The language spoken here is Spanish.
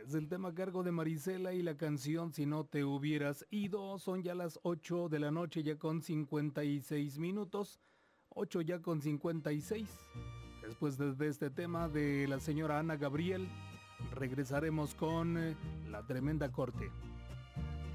Es el tema a cargo de Marisela y la canción Si no te hubieras ido. Son ya las 8 de la noche, ya con 56 minutos. 8 ya con 56. Después de este tema de la señora Ana Gabriel, regresaremos con La Tremenda Corte.